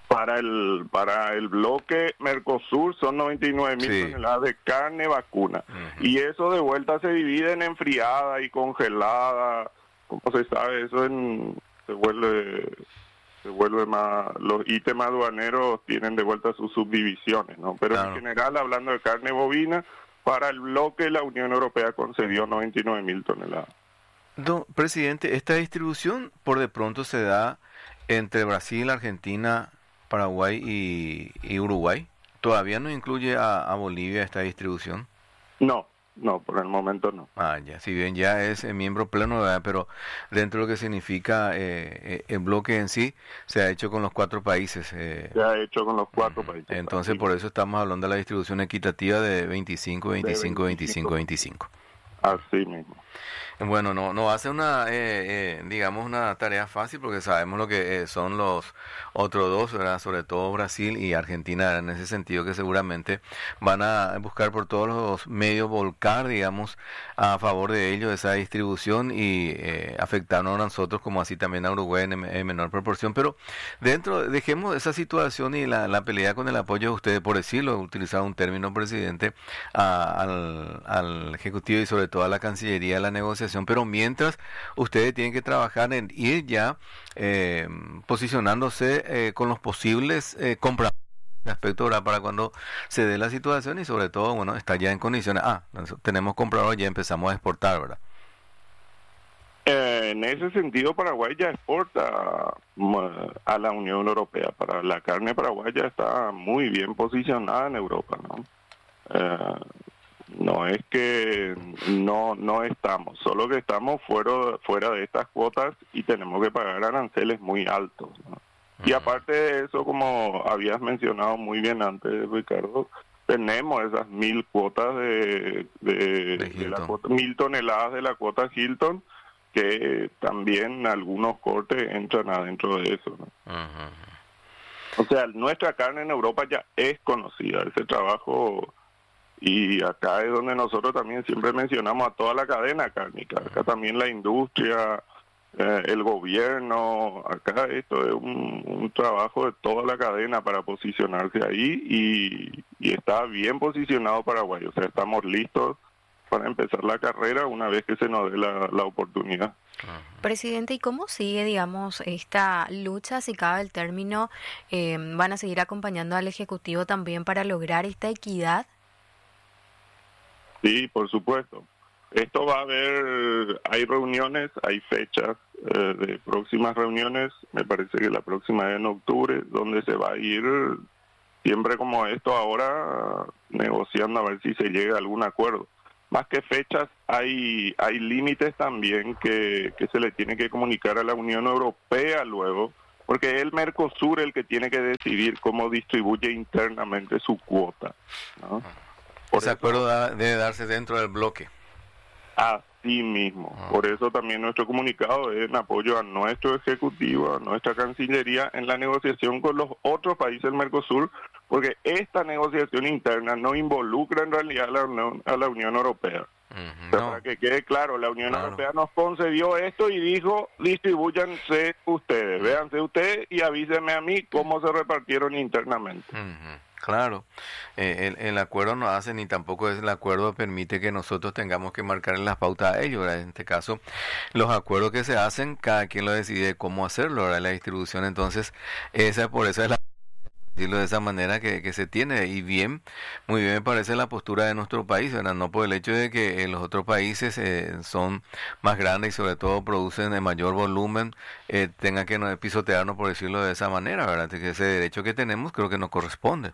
Para el para el bloque Mercosur son noventa y nueve mil sí. toneladas de carne vacuna. Uh-huh. Y eso de vuelta se divide en enfriada y congelada. Como se sabe, eso en, se vuelve se vuelve más... Los ítems aduaneros tienen de vuelta sus subdivisiones, ¿no? Pero claro. En general, hablando de carne bovina, para el bloque la Unión Europea concedió noventa y nueve mil toneladas. Don presidente, esta distribución por de pronto se da entre Brasil, Argentina, Paraguay y, y Uruguay. ¿Todavía no incluye a, a Bolivia esta distribución? No, no, por el momento no. Ah, ya, si bien ya es eh, miembro pleno, ¿verdad? Pero dentro de lo que significa eh, eh, el bloque en sí, se ha hecho con los cuatro países. Eh. Se ha hecho con los cuatro uh-huh. países. Entonces, por eso estamos hablando de la distribución equitativa de veinticinco, veinticinco, veinticinco, veinticinco. Así mismo. Bueno, no no va a ser una, eh, eh, digamos, una tarea fácil porque sabemos lo que eh, son los otros dos, ¿verdad? Sobre todo Brasil y Argentina, en ese sentido que seguramente van a buscar por todos los medios volcar, digamos, a favor de ellos esa distribución y eh, afectarnos a nosotros como así también a Uruguay en, en menor proporción. Pero dentro, dejemos esa situación y la, la pelea con el apoyo de ustedes, por decirlo, utilizar un término, presidente, a, al, al Ejecutivo y sobre todo a la Cancillería, la negociación. Pero mientras ustedes tienen que trabajar en ir ya eh, posicionándose eh, con los posibles eh, compradores de aspecto, ¿verdad? Para cuando se dé la situación y sobre todo, bueno, está ya en condiciones, ah, tenemos compradores, ya empezamos a exportar, ¿verdad? Eh, en ese sentido, Paraguay ya exporta a la Unión Europea. Para la carne paraguaya está muy bien posicionada en Europa, ¿no? Eh, No es que no no estamos, solo que estamos fuera fuera de estas cuotas y tenemos que pagar aranceles muy altos, ¿no? Uh-huh. Y aparte de eso, como habías mencionado muy bien antes, Ricardo, tenemos esas mil cuotas de, de, de, de la cuota, mil toneladas de la cuota Hilton, que también algunos cortes entran adentro de eso, ¿no? Uh-huh. O sea, nuestra carne en Europa ya es conocida, ese trabajo. Y acá es donde nosotros también siempre mencionamos a toda la cadena cárnica. Acá también la industria, eh, el gobierno, acá esto es un, un trabajo de toda la cadena para posicionarse ahí y, y está bien posicionado Paraguay. O sea, estamos listos para empezar la carrera una vez que se nos dé la, la oportunidad. Presidente, ¿y cómo sigue, digamos, esta lucha, si cabe el término? Eh, ¿Van a seguir acompañando al Ejecutivo también para lograr esta equidad? Sí, por supuesto. Esto va a haber, hay reuniones, hay fechas eh, de próximas reuniones, me parece que la próxima es en octubre, donde se va a ir siempre como esto ahora, negociando a ver si se llega a algún acuerdo. Más que fechas, hay hay límites también que, que se le tiene que comunicar a la Unión Europea luego, porque es el Mercosur el que tiene que decidir cómo distribuye internamente su cuota, ¿no? Por Ese eso, acuerdo da, debe darse dentro del bloque. Así mismo. Ah. Por eso también nuestro comunicado es en apoyo a nuestro Ejecutivo, a nuestra Cancillería, en la negociación con los otros países del Mercosur, porque esta negociación interna no involucra en realidad a la Unión, a la Unión Europea. Uh-huh. O sea, no. Para que quede claro, la Unión claro. Europea nos concedió esto y dijo, distribúyanse ustedes, véanse ustedes y avísenme a mí cómo se repartieron internamente. Uh-huh. Claro, eh, el, el acuerdo no hace ni tampoco es el acuerdo permite que nosotros tengamos que marcar las pautas a ellos, ¿verdad? En este caso, los acuerdos que se hacen, cada quien lo decide cómo hacerlo, ¿verdad? La distribución, entonces, esa por eso es la decirlo de esa manera que, que se tiene, y bien, muy bien me parece la postura de nuestro país, ¿verdad? No por el hecho de que eh, los otros países eh, son más grandes y sobre todo producen de mayor volumen, eh, tenga que no pisotearnos, por decirlo de esa manera, ¿verdad? Que ese derecho que tenemos creo que nos corresponde.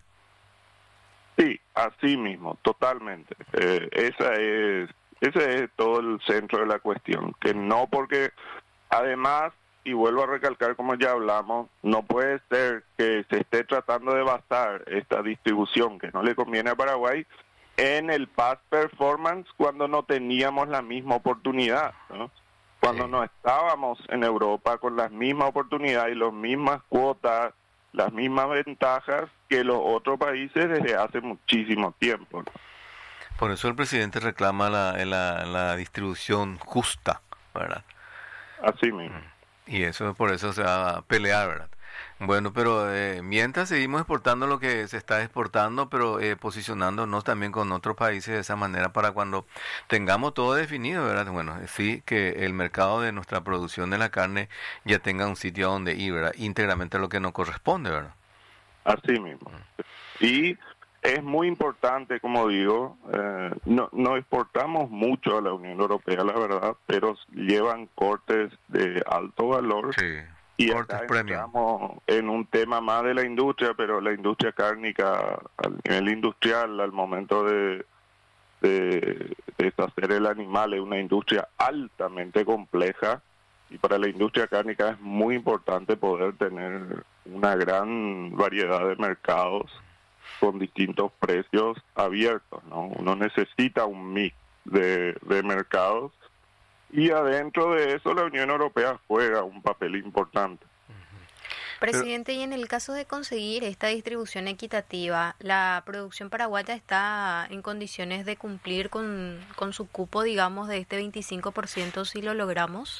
Sí, así mismo, totalmente. Eh, esa es, ese es todo el centro de la cuestión, que no porque, además, y vuelvo a recalcar como ya hablamos, no puede ser que se esté tratando de basar esta distribución que no le conviene a Paraguay en el past performance cuando no teníamos la misma oportunidad, ¿no? Cuando sí. no estábamos en Europa con las mismas oportunidades y las mismas cuotas, las mismas ventajas que los otros países desde hace muchísimo tiempo, ¿no? Por eso el presidente reclama la, la, la distribución justa, ¿verdad? Así mismo. Y eso por eso se va a pelear, ¿verdad? Bueno, pero eh, mientras seguimos exportando lo que se está exportando, pero eh, posicionándonos también con otros países de esa manera para cuando tengamos todo definido, ¿verdad? Bueno, sí, que el mercado de nuestra producción de la carne ya tenga un sitio a donde ir, ¿verdad? Íntegramente a lo que nos corresponde, ¿verdad? Así mismo. Y es muy importante, como digo, eh, no, no exportamos mucho a la Unión Europea, la verdad, pero llevan cortes de alto valor. Sí. Y Cortes acá premium. estamos en un tema más de la industria, pero la industria cárnica, al nivel industrial, al momento de, de deshacer el animal, es una industria altamente compleja, y para la industria cárnica es muy importante poder tener una gran variedad de mercados con distintos precios abiertos, ¿no? Uno necesita un mix de, de mercados, y adentro de eso la Unión Europea juega un papel importante. Presidente, y en el caso de conseguir esta distribución equitativa, ¿la producción paraguaya está en condiciones de cumplir con, con su cupo, digamos, de este veinticinco por ciento si lo logramos?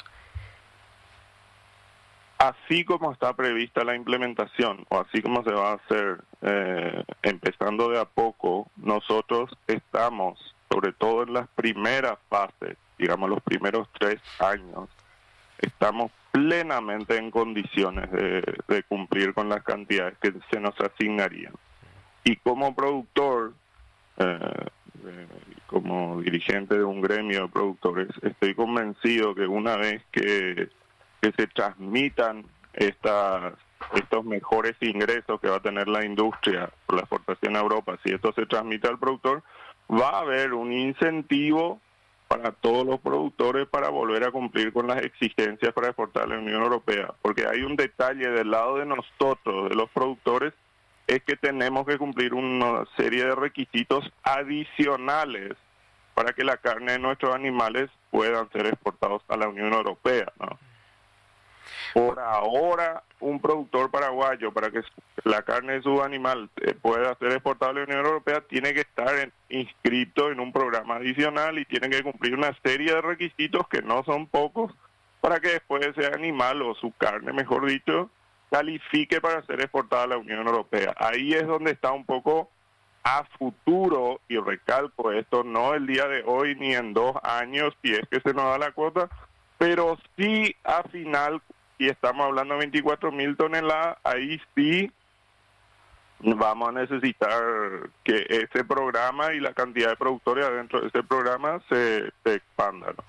Así como está prevista la implementación, o así como se va a hacer, eh, empezando de a poco, nosotros estamos, sobre todo en las primeras fases, digamos los primeros tres años, estamos plenamente en condiciones de, de cumplir con las cantidades que se nos asignarían. Y como productor, eh, eh, como dirigente de un gremio de productores, estoy convencido que una vez que, que se transmitan estas, estos mejores ingresos que va a tener la industria por la exportación a Europa, si esto se transmite al productor, va a haber un incentivo para todos los productores para volver a cumplir con las exigencias para exportar a la Unión Europea. Porque hay un detalle del lado de nosotros, de los productores, es que tenemos que cumplir una serie de requisitos adicionales para que la carne de nuestros animales puedan ser exportados a la Unión Europea, ¿no? Por ahora, un productor paraguayo, para que la carne de su animal pueda ser exportada a la Unión Europea, tiene que estar en, inscrito en un programa adicional y tiene que cumplir una serie de requisitos que no son pocos para que después ese animal, o su carne, mejor dicho, califique para ser exportada a la Unión Europea. Ahí es donde está un poco a futuro, y recalco esto, no el día de hoy ni en dos años, si es que se nos da la cuota, pero sí a final, y estamos hablando de veinticuatro mil toneladas, ahí sí vamos a necesitar que ese programa y la cantidad de productores dentro de ese programa se, se expanda, ¿no?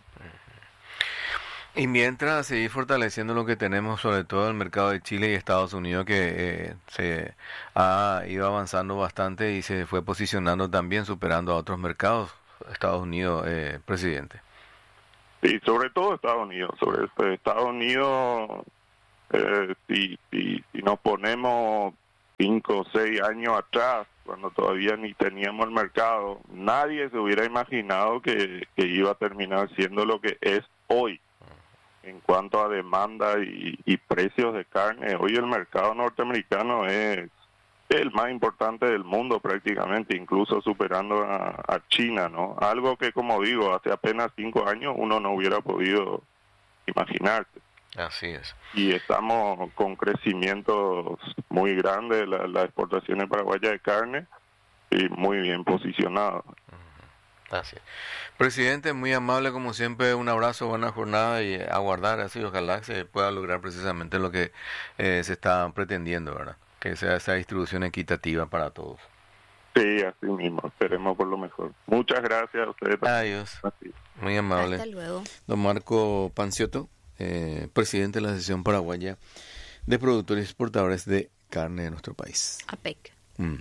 Y mientras seguir fortaleciendo lo que tenemos, sobre todo el mercado de Chile y Estados Unidos, que eh, se ha ido avanzando bastante y se fue posicionando también, superando a otros mercados, Estados Unidos, eh, presidente. Sí, sobre todo Estados Unidos. Sobre este, Estados Unidos, eh, si, si, si nos ponemos cinco o seis años atrás, cuando todavía ni teníamos el mercado, nadie se hubiera imaginado que, que iba a terminar siendo lo que es hoy. En cuanto a demanda y, y precios de carne, hoy el mercado norteamericano es el más importante del mundo prácticamente, incluso superando a, a China, ¿no? Algo que, como digo, hace apenas cinco años uno no hubiera podido imaginarse. Así es. Y estamos con crecimientos muy grandes, la, las exportaciones paraguayas de carne, y muy bien posicionados. Así es. Presidente, muy amable como siempre, un abrazo, buena jornada y aguardar así, ojalá se pueda lograr precisamente lo que eh, se está pretendiendo, ¿verdad? Que sea esa distribución equitativa para todos. Sí, así mismo, esperemos por lo mejor. Muchas gracias a ustedes. Adiós. Así. Muy amable. Hasta luego. Don Marco Panciotto, eh, presidente de la Asociación Paraguaya de Productores y Exportadores de Carne de nuestro país. A P E C. Mm.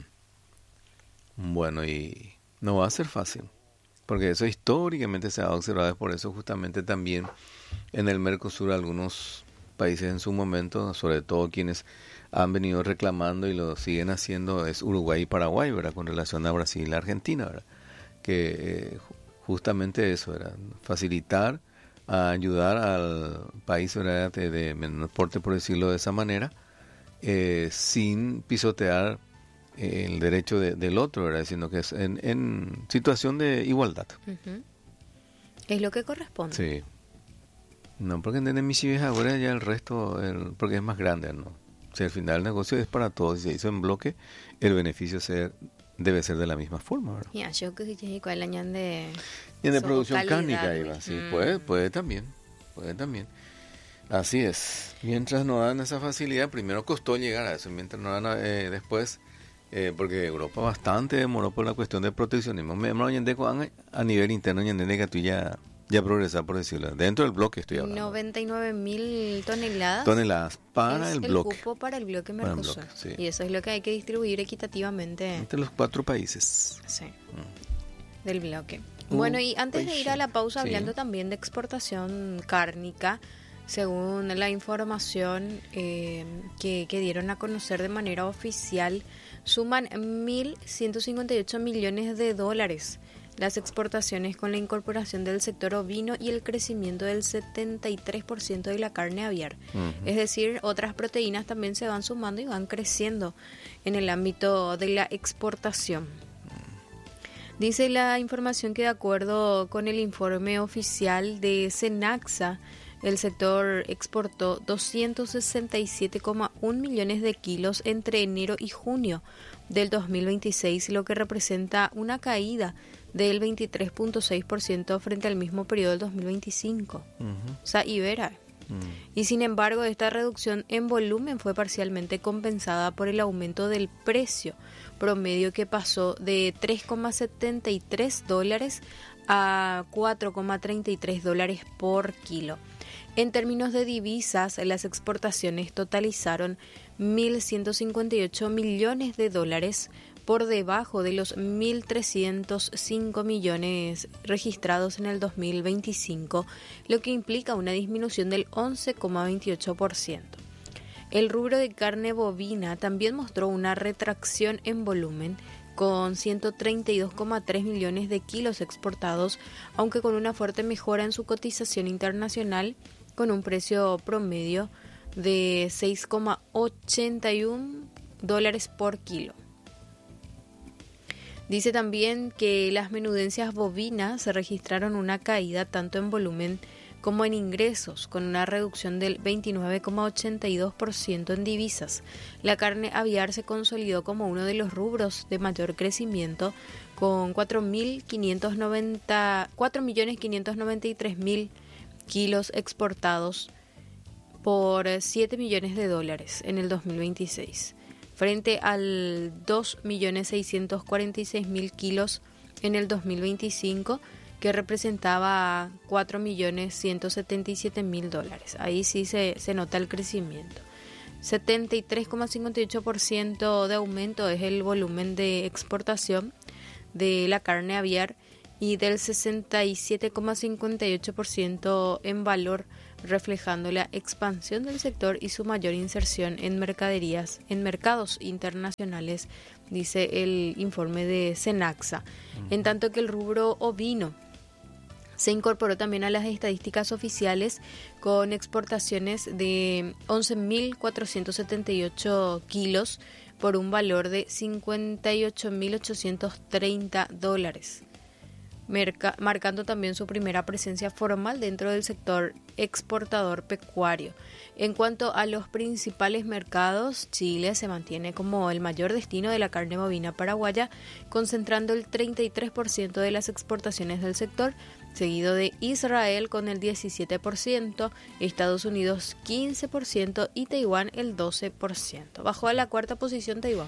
Bueno, y no va a ser fácil, porque eso históricamente se ha observado, es por eso justamente también en el Mercosur algunos países en su momento, sobre todo quienes han venido reclamando y lo siguen haciendo, es Uruguay y Paraguay, ¿verdad? Con relación a Brasil y Argentina, ¿verdad? Que eh, justamente eso era facilitar, a ayudar al país, ¿verdad? de, de menor porte, por decirlo de esa manera, eh, sin pisotear eh, el derecho de, del otro, ¿verdad? Sino que es en, en situación de igualdad. Uh-huh. Es lo que corresponde. Sí. No, porque en Michigan ahora ya el resto, el, porque es más grande, ¿no? Si al final el negocio es para todos y se hizo en bloque, el beneficio ser, debe ser de la misma forma, ¿verdad? Ya, yo creo que el año de... Y de producción cárnica iba, sí, mm. puede, puede también, puede también. Así es. Mientras no dan esa facilidad, primero costó llegar a eso, mientras no dan eh, después, eh, porque Europa bastante demoró por la cuestión del proteccionismo. Me a nivel interno y en que tú ya, ya progresar, por decirlo. Dentro del bloque estoy hablando. noventa y nueve mil toneladas. Toneladas para es el bloque. el cupo para el bloque Mercosur. Bloque, sí. Y eso es lo que hay que distribuir equitativamente. Entre los cuatro países. Sí. Mm. Del bloque. Uh, bueno, y antes pues, de ir a la pausa, sí. hablando también de exportación cárnica, según la información eh, que, que dieron a conocer de manera oficial, suman mil ciento cincuenta y ocho millones de dólares las exportaciones con la incorporación del sector ovino y el crecimiento del setenta y tres por ciento de la carne aviar. Uh-huh. Es decir, otras proteínas también se van sumando y van creciendo en el ámbito de la exportación. Dice la información que de acuerdo con el informe oficial de Senaxa, el sector exportó doscientos sesenta y siete coma uno millones de kilos entre enero y junio del dos mil veintiséis, lo que representa una caída del veintitrés punto seis por ciento frente al mismo periodo del dos mil veinticinco. Uh-huh. O sea, Ibera. Uh-huh. Y sin embargo, esta reducción en volumen fue parcialmente compensada por el aumento del precio promedio, que pasó de tres coma setenta y tres dólares a cuatro coma treinta y tres dólares por kilo. En términos de divisas, las exportaciones totalizaron mil ciento cincuenta y ocho millones de dólares, por debajo de los mil trescientos cinco millones registrados en el dos mil veinticinco, lo que implica una disminución del once coma veintiocho por ciento. El rubro de carne bovina también mostró una retracción en volumen, con ciento treinta y dos coma tres millones de kilos exportados, aunque con una fuerte mejora en su cotización internacional, con un precio promedio de seis coma ochenta y uno dólares por kilo. Dice también que las menudencias bovinas se registraron una caída tanto en volumen como en ingresos, con una reducción del veintinueve coma ochenta y dos por ciento en divisas. La carne aviar se consolidó como uno de los rubros de mayor crecimiento, con cuatro millones quinientos noventa y tres mil kilos exportados por siete millones de dólares en el dos mil veintiséis, frente al dos millones seiscientos cuarenta y seis mil kilos en el dos mil veinticinco, que representaba cuatro millones ciento setenta y siete mil dólares. Ahí sí se, se nota el crecimiento. setenta y tres coma cincuenta y ocho por ciento de aumento es el volumen de exportación de la carne aviar, y del sesenta y siete coma cincuenta y ocho por ciento en valor, reflejando la expansión del sector y su mayor inserción en mercaderías, en mercados internacionales, dice el informe de Senaxa. Uh-huh. En tanto que el rubro ovino se incorporó también a las estadísticas oficiales, con exportaciones de once mil cuatrocientos setenta y ocho kilos por un valor de cincuenta y ocho mil ochocientos treinta dólares. Merca, marcando también su primera presencia formal dentro del sector exportador pecuario. En cuanto a los principales mercados, Chile se mantiene como el mayor destino de la carne bovina paraguaya, concentrando el treinta y tres por ciento de las exportaciones del sector, seguido de Israel con el diecisiete por ciento, Estados Unidos quince por ciento y Taiwán el doce por ciento. Bajó a la cuarta posición Taiwán.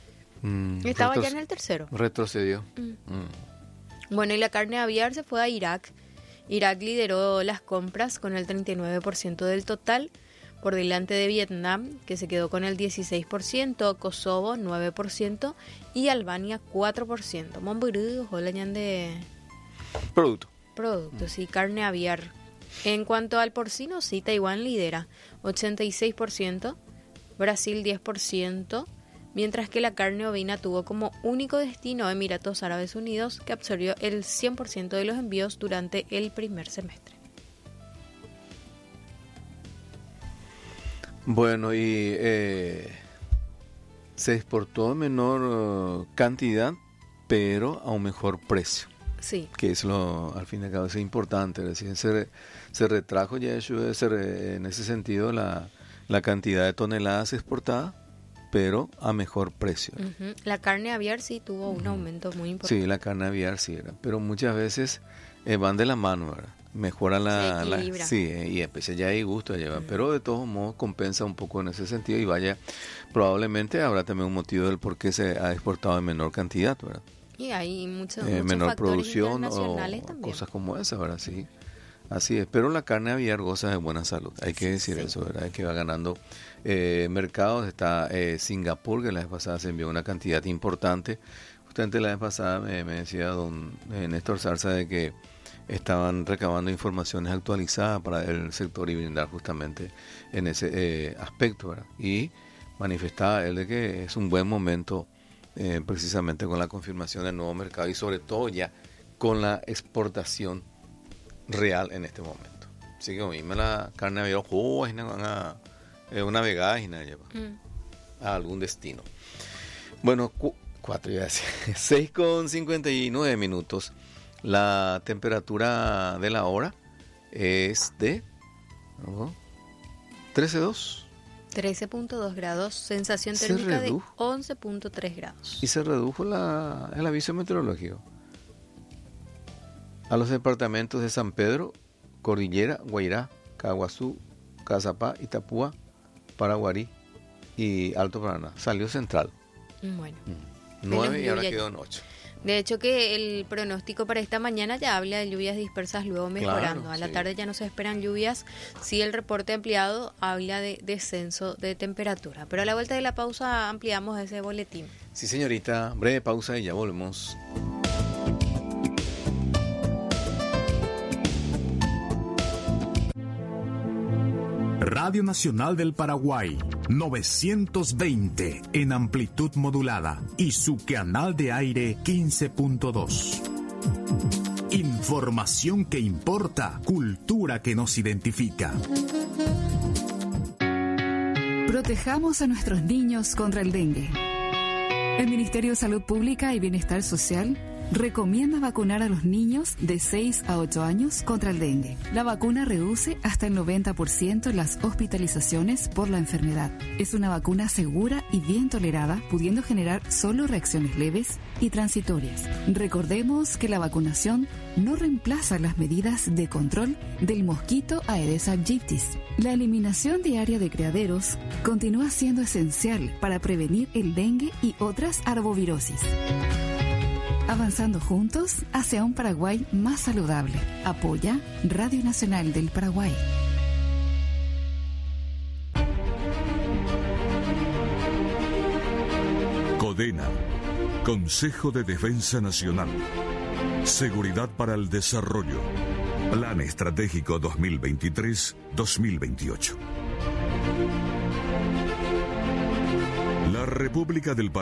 Mm, Estaba ya en el tercero. Retrocedió. Mm. Mm. Bueno, y la carne aviar se fue a Irak. Irak lideró las compras con el treinta y nueve por ciento del total, por delante de Vietnam, que se quedó con el dieciséis por ciento, Kosovo nueve por ciento y Albania cuatro por ciento. Momburú, Holañan de... Producto. Productos, sí, carne aviar. En cuanto al porcino, sí, Taiwán lidera, ochenta y seis por ciento, Brasil diez por ciento, mientras que la carne ovina tuvo como único destino Emiratos Árabes Unidos, que absorbió el cien por ciento de los envíos durante el primer semestre. Bueno, y eh, se exportó en menor uh, cantidad, pero a un mejor precio. Sí. Que es lo, al fin y al cabo, es importante. Es decir, se, se retrajo ya eso, se re, en ese sentido la la cantidad de toneladas exportadas, pero a mejor precio. Uh-huh. La carne aviar sí tuvo un aumento muy importante. Sí, la carne aviar sí era, pero muchas veces eh, van de la mano, ¿verdad? Mejoran la, la sí, eh, y especialmente ya hay gusto llevar, uh-huh. pero de todos modos compensa un poco en ese sentido y vaya, probablemente habrá también un motivo del por qué se ha exportado en menor cantidad, ¿verdad? Y hay mucho, eh, muchos menor producción o también. Cosas como esa, ¿verdad? Sí, así es, pero la carne aviar goza de buena salud, hay que decir sí. eso, ¿verdad? Que va ganando eh, mercados, está eh, Singapur, que la vez pasada se envió una cantidad importante, justamente la vez pasada me, me decía don eh, Néstor Zarza de que estaban recabando informaciones actualizadas para el sector y brindar justamente en ese eh, aspecto, ¿verdad? Y manifestaba él de que es un buen momento eh, precisamente con la confirmación del nuevo mercado y sobre todo ya con la exportación real en este momento. Así que a mí me la carne había oh, es una, una vegada y nada lleva mm. a algún destino. Bueno, cu- cuatro y seis con cincuenta y nueve minutos. La temperatura de la hora es de uh, trece punto dos. trece punto dos grados, sensación térmica de once punto tres grados. Y se redujo la, el aviso meteorológico a los departamentos de San Pedro, Cordillera, Guairá, Caguazú, Cazapá, Itapúa, Paraguarí y Alto Paraná. Salió central. Bueno. Mm. nueve y ahora quedó en ocho. De hecho que el pronóstico para esta mañana ya habla de lluvias dispersas luego mejorando. Claro, a la sí. tarde ya no se esperan lluvias. Sí, el reporte ampliado habla de descenso de temperatura. Pero a la vuelta de la pausa ampliamos ese boletín. Sí, señorita. Breve pausa y ya volvemos. Radio Nacional del Paraguay, novecientos veinte en amplitud modulada y su canal de aire quince punto dos. Información que importa, cultura que nos identifica. Protejamos a nuestros niños contra el dengue. El Ministerio de Salud Pública y Bienestar Social recomienda vacunar a los niños de seis a ocho años contra el dengue. La vacuna reduce hasta el noventa por ciento las hospitalizaciones por la enfermedad. Es una vacuna segura y bien tolerada, pudiendo generar solo reacciones leves y transitorias. Recordemos que la vacunación no reemplaza las medidas de control del mosquito Aedes aegyptis. La eliminación diaria de criaderos continúa siendo esencial para prevenir el dengue y otras arbovirosis. Avanzando juntos hacia un Paraguay más saludable. Apoya Radio Nacional del Paraguay. CODENA, Consejo de Defensa Nacional. Seguridad para el Desarrollo. Plan Estratégico dos mil veintitrés a dos mil veintiocho. La República del Paraguay